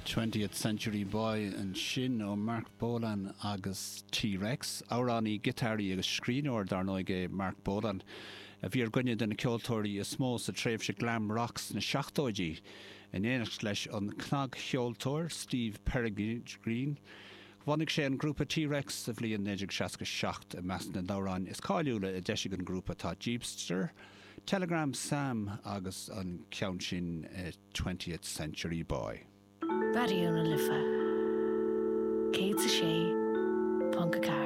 20th Century Boy an sin ó Mark Bolan agus T-Rex. Áránaí gitárí agus scríneoir darnóige Mark Bolan. A bhí ar gcuine den na ceoltóirí is mó sa tréimhse glam rocks na seachtóidí. In éanacht leis an cnag cheoltóir Steve Peregrine. Bhanig sé an grúpa T-Rex sa bhliain 1967 a meas na dárán is cáiliúla a deise an grúpa tá Jeepster, Telegram Sam agus an ceann sin 20th Century Boy. Radio na Lifa. Céad sa sé, Ponca Car.